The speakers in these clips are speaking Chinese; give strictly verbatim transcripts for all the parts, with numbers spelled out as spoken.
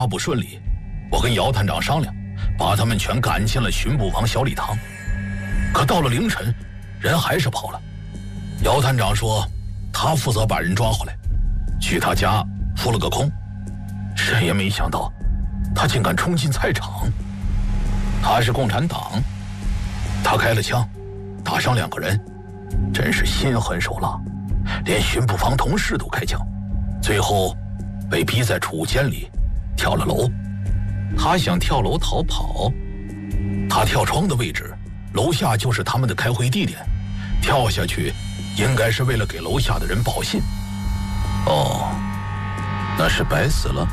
不顺利，我跟姚探长商量，把他们全赶进了巡捕房小礼堂。可到了凌晨，人还是跑了。姚探长说，他负责把人抓回来，去他家扑了个空。谁也没想到，他竟敢冲进菜场。他是共产党，他开了枪，打伤两个人，真是心狠手辣，连巡捕房同事都开枪，最后被逼在储物间里跳了楼。他想跳楼逃跑，他跳窗的位置，楼下就是他们的开会地点，跳下去应该是为了给楼下的人报信。哦，那是白死了。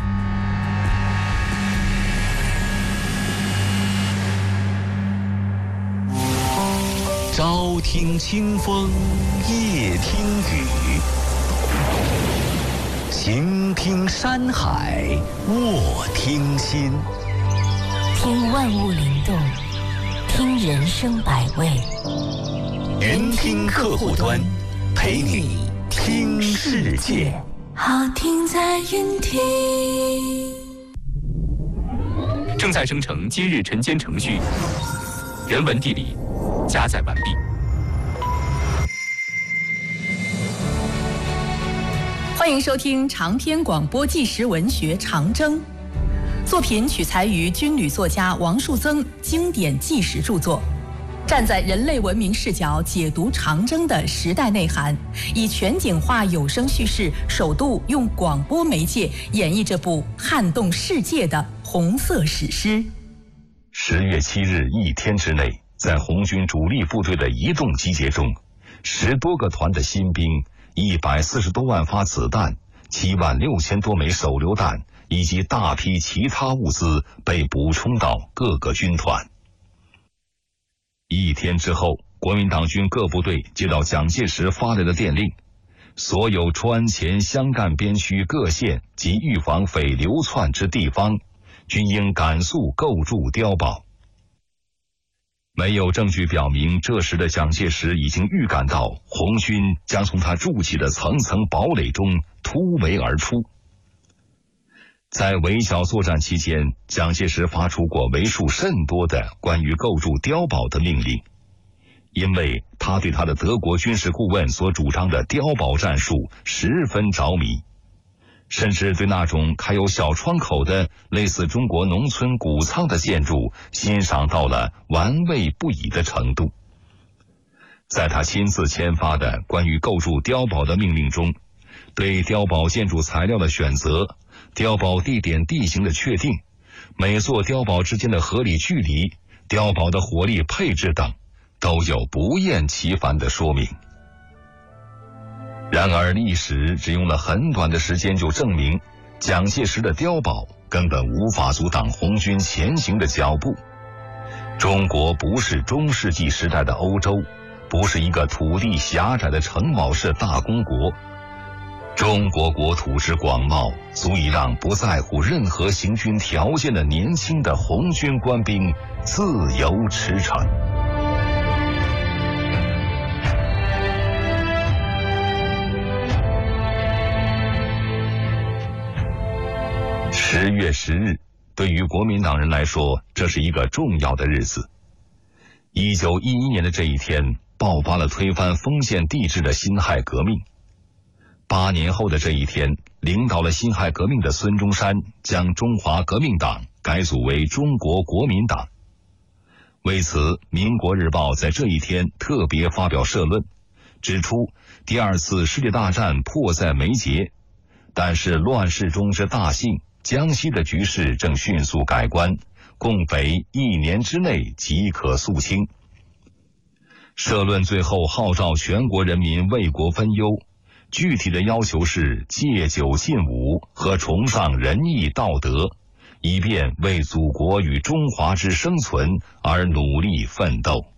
朝听清风，夜听雨，行听山海，卧听心。 听万物灵动，听人生百味。 云听客户端，陪你听世界。 好听在云听。 正在生成今日晨间程序，人文地理加载完毕。 欢迎收听长篇广播纪实文学《长征》，作品取材于军旅作家王树增经典纪实著作，站在人类文明视角解读长征的时代内涵，以全景化有声叙事，首度用广播媒介演绎这部撼动世界的红色史诗。 十月七日一天之内，在红军主力部队的移动集结中，十多个团的新兵，一百四十多万发子弹，七万六千多枚手榴弹以及大批其他物资被补充到各个军团。一天之后，国民党军各部队接到蒋介石发来的电令，所有川黔湘赣边区各县及预防匪流窜之地方，均应赶速构筑碉堡。没有证据表明这时的蒋介石已经预感到红军将从他筑起的层层堡垒中突围而出。在围剿作战期间，蒋介石发出过为数甚多的关于构筑碉堡的命令，因为他对他的德国军事顾问所主张的碉堡战术十分着迷，甚至对那种开有小窗口的类似中国农村谷仓的建筑欣赏到了玩味不已的程度。在他亲自签发的关于构筑碉堡的命令中，对碉堡建筑材料的选择、碉堡地点地形的确定、每座碉堡之间的合理距离、碉堡的火力配置等，都有不厌其烦的说明。然而历史只用了很短的时间就证明，蒋介石的碉堡根本无法阻挡红军前行的脚步。中国不是中世纪时代的欧洲，不是一个土地狭窄的城堡式大公国。中国国土之广袤，足以让不在乎任何行军条件的年轻的红军官兵自由驰骋。十月十日，对于国民党人来说，这是一个重要的日子。一九一一年的这一天，爆发了推翻封建帝制的辛亥革命。八年后的这一天，领导了辛亥革命的孙中山将中华革命党改组为中国国民党。为此，《民国日报》在这一天特别发表社论，指出第二次世界大战迫在眉睫，但是乱世中之大幸，江西的局势正迅速改观，共匪一年之内即可肃清。社论最后号召全国人民为国分忧，具体的要求是戒酒禁武和崇尚仁义道德，以便为祖国与中华之生存而努力奋斗。